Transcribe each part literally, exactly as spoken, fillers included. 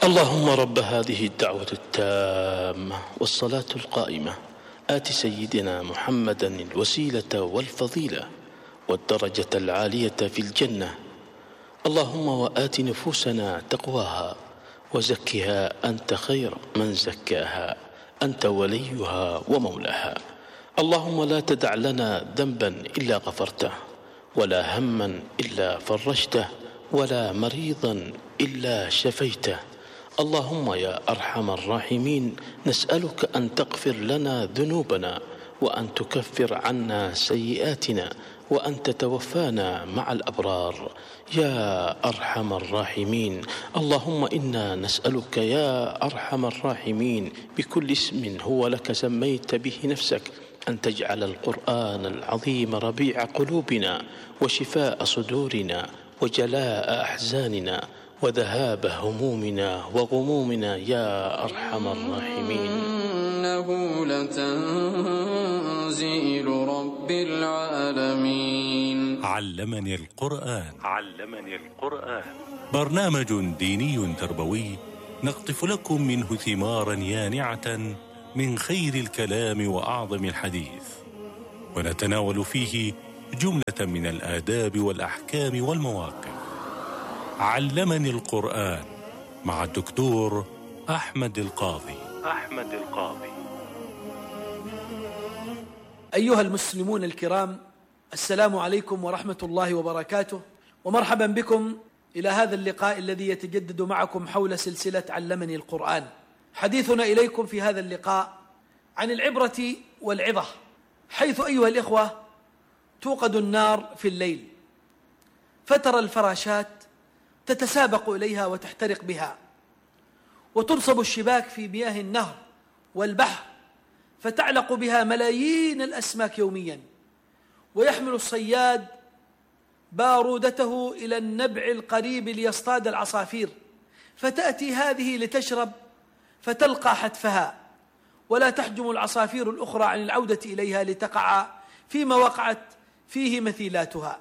اللهم رب هذه الدعوة التامة والصلاة القائمة آت سيدنا محمدا الوسيلة والفضيلة والدرجة العالية في الجنة. اللهم وآت نفوسنا تقواها وزكها أنت خير من زكاها، أنت وليها ومولاها. اللهم لا تدع لنا ذنبا إلا غفرته، ولا هما إلا فرجته، ولا مريضا إلا شفيته. اللهم يا أرحم الراحمين نسألك أن تغفر لنا ذنوبنا، وأن تكفر عنا سيئاتنا، وأن تتوفانا مع الأبرار يا أرحم الراحمين. اللهم إنا نسألك يا أرحم الراحمين بكل اسم هو لك سميت به نفسك أن تجعل القرآن العظيم ربيع قلوبنا وشفاء صدورنا وجلاء أحزاننا وذهاب همومنا وغمومنا يا أرحم الراحمين. إنه لتنزيل رب العالمين. علمني القرآن. علمني القرآن برنامج ديني تربوي نقطف لكم منه ثمارا يانعة من خير الكلام وأعظم الحديث، ونتناول فيه جملة من الآداب والأحكام والمواقف. علمني القرآن مع الدكتور أحمد القاضي. أحمد القاضي. أيها المسلمون الكرام، السلام عليكم ورحمة الله وبركاته، ومرحبا بكم إلى هذا اللقاء الذي يتجدد معكم حول سلسلة علمني القرآن. حديثنا إليكم في هذا اللقاء عن العبرة والعظة، حيث أيها الإخوة توقد النار في الليل، فترى الفراشات تتسابق إليها وتحترق بها، وتنصب الشباك في مياه النهر والبحر فتعلق بها ملايين الأسماك يوميا، ويحمل الصياد بارودته إلى النبع القريب ليصطاد العصافير، فتأتي هذه لتشرب فتلقى حتفها، ولا تحجم العصافير الأخرى عن العودة إليها لتقع فيما وقعت فيه مثيلاتها.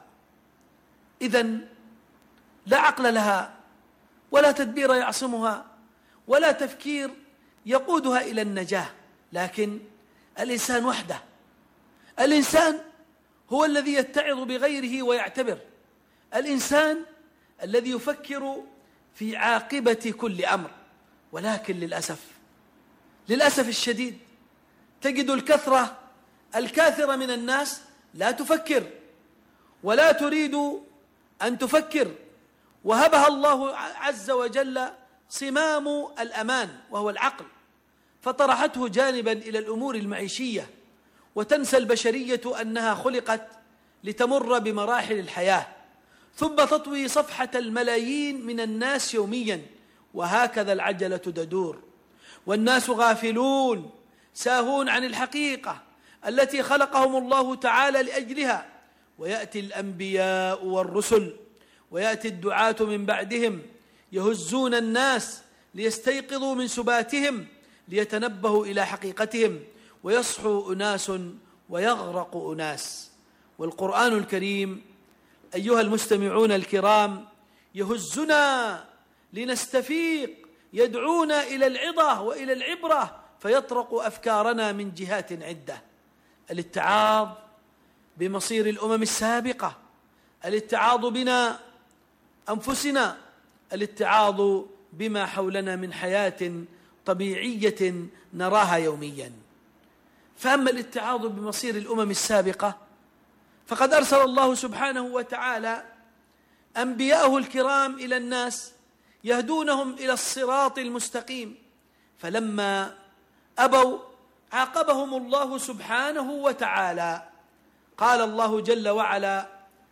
إذن لا عقل لها، ولا تدبير يعصمها، ولا تفكير يقودها إلى النجاة. لكن الإنسان وحده، الإنسان هو الذي يتعظ بغيره ويعتبر، الإنسان الذي يفكر في عاقبة كل أمر. ولكن للأسف للأسف الشديد تجد الكثرة الكاثرة من الناس لا تفكر ولا تريد أن تفكر، وهبها الله عز وجل صمام الأمان وهو العقل، فطرحته جانبا إلى الأمور المعيشية، وتنسى البشرية أنها خلقت لتمر بمراحل الحياة، ثم تطوي صفحة الملايين من الناس يوميا، وهكذا العجلة تدور، والناس غافلون ساهون عن الحقيقة التي خلقهم الله تعالى لأجلها. ويأتي الأنبياء والرسل، ويأتي الدعاة من بعدهم يهزون الناس ليستيقظوا من سباتهم، ليتنبهوا إلى حقيقتهم، ويصحو أناس ويغرق أناس. والقرآن الكريم أيها المستمعون الكرام يهزنا لنستفيق، يدعونا إلى العظة وإلى العبرة، فيطرق أفكارنا من جهات عدة: الاتعاظ بمصير الأمم السابقة، الاتعاظ بنا أنفسنا، الاتعاظ بما حولنا من حياة طبيعية نراها يوميا. فأما الاتعاظ بمصير الأمم السابقة فقد أرسل الله سبحانه وتعالى أنبياءه الكرام إلى الناس يهدونهم إلى الصراط المستقيم، فلما أبوا عاقبهم الله سبحانه وتعالى. قال الله جل وعلا: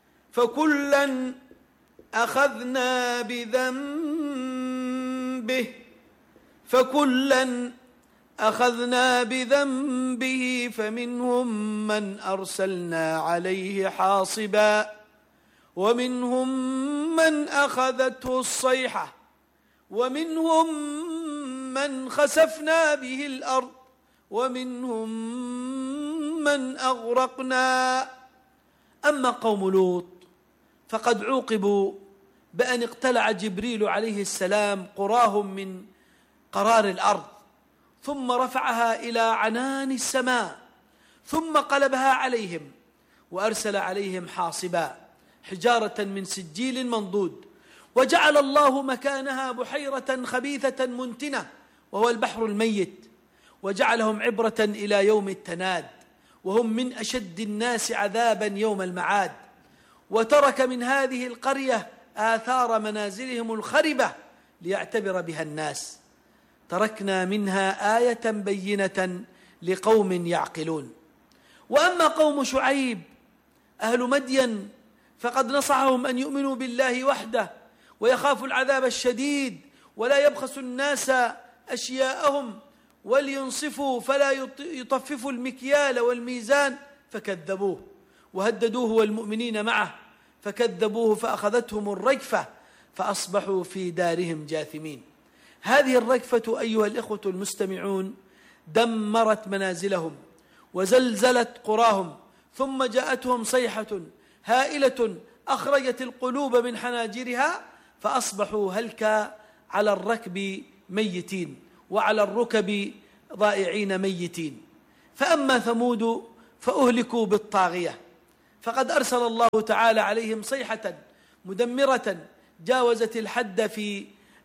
فكلا أخذنا بذنبه فكلا أخذنا بذنبه فمنهم من أرسلنا عليه حاصبا، ومنهم من أخذته الصيحة، ومنهم من خسفنا به الأرض، ومنهم من أغرقنا. أما قوم لوط فقد عوقبوا بأن اقتلع جبريل عليه السلام قراهم من قرار الأرض، ثم رفعها إلى عنان السماء، ثم قلبها عليهم وأرسل عليهم حاصبا حجارة من سجيل منضود، وجعل الله مكانها بحيرة خبيثة منتنة وهو البحر الميت، وجعلهم عبرة إلى يوم التناد، وهم من أشد الناس عذابا يوم المعاد. وترك من هذه القرية آثار منازلهم الخربة ليعتبر بها الناس. تركنا منها آية بينة لقوم يعقلون. وأما قوم شعيب أهل مدين فقد نصحهم أن يؤمنوا بالله وحده ويخافوا العذاب الشديد ولا يبخسوا الناس أشياءهم ولينصفوا فلا يطففوا المكيال والميزان، فكذبوه، وهددوه والمؤمنين معه فكذبوه فأخذتهم الرجفة فأصبحوا في دارهم جاثمين. هذه الرجفة أيها الإخوة المستمعون دمرت منازلهم وزلزلت قراهم، ثم جاءتهم صيحة هائلة أخرجت القلوب من حناجرها فأصبحوا هلكا على الركب ميتين وعلى الركب ضائعين ميتين. فأما ثمود فأهلكوا بالطاغية، فقد أرسل الله تعالى عليهم صيحة مدمرة جاوزت الحد في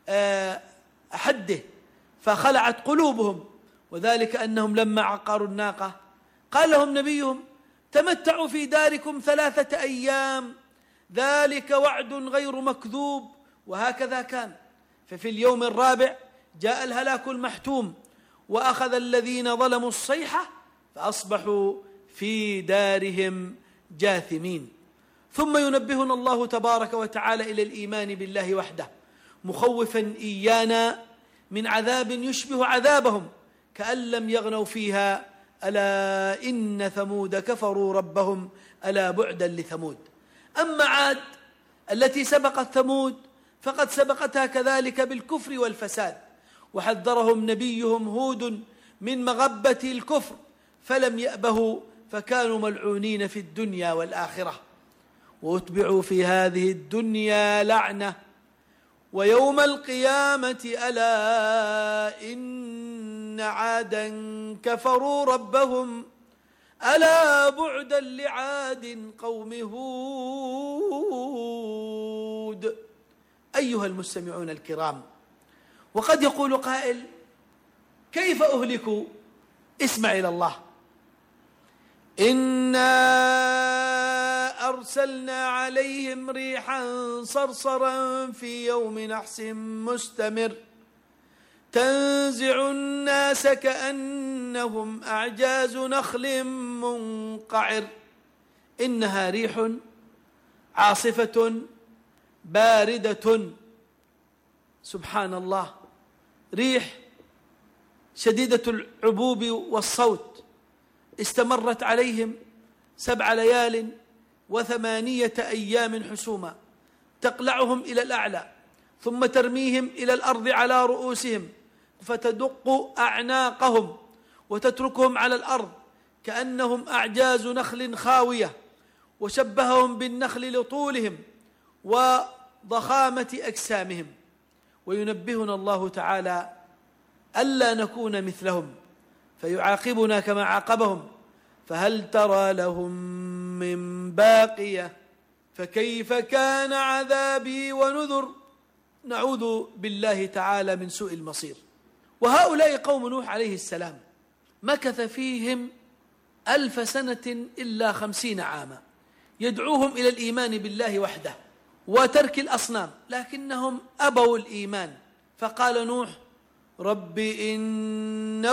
حده فخلعت قلوبهم، وذلك أنهم لما عقروا الناقة قال لهم نبيهم تمتعوا في داركم ثلاثة أيام ذلك وعد غير مكذوب، وهكذا كان. ففي اليوم الرابع جاء الهلاك المحتوم وأخذ الذين ظلموا الصيحة فأصبحوا في دارهم جاثمين. ثم ينبهنا الله تبارك وتعالى إلى الإيمان بالله وحده، مخوفا إيانا من عذاب يشبه عذابهم كأن لم يغنوا فيها، ألا إن ثمود كفروا ربهم ألا بعدا لثمود. أما عاد التي سبقت ثمود فقد سبقتها كذلك بالكفر والفساد، وحذرهم نبيهم هود من مغبة الكفر فلم يأبهوا فكانوا ملعونين في الدنيا والآخرة، واتبعوا في هذه الدنيا لعنة ويوم القيامة ألا إن عادا كفروا ربهم ألا بعدا لعاد قوم هود. أيها المستمعون الكرام، وقد يقول قائل كيف أهلكوا؟ اسمع إلى الله. إنا أرسلنا عليهم ريحا صرصرا في يوم نحس مستمر تنزع الناس كأنهم أعجاز نخل منقعر إنها ريح عاصفة باردة. سبحان الله، ريح شديدة العبوب والصوت استمرت عليهم سبع ليال وثمانية أيام حسوما، تقلعهم إلى الأعلى ثم ترميهم إلى الأرض على رؤوسهم فتدق أعناقهم وتتركهم على الأرض كأنهم أعجاز نخل خاوية، وشبههم بالنخل لطولهم وضخامة أجسامهم. وينبهنا الله تعالى ألا نكون مثلهم فيعاقبنا كما عاقبهم، فهل ترى لهم من باقية فكيف كان عذابي ونذر. نعوذ بالله تعالى من سوء المصير. وهؤلاء قوم نوح عليه السلام مكث فيهم ألف سنة إلا خمسين عاما يدعوهم إلى الإيمان بالله وحده وترك الأصنام، لكنهم أبوا الإيمان. فقال نوح رب إن